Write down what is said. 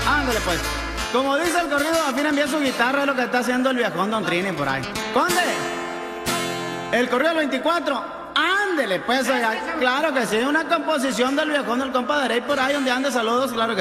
Ándale pues. Como dice el corrido, afina bien su guitarra, es lo que está haciendo el viejón Don Trini por ahí. Conde, el corrido del 24, ándele pues, oiga. Claro que sí, una composición del viejón del compadre, y por ahí donde ande, saludos, claro que sí.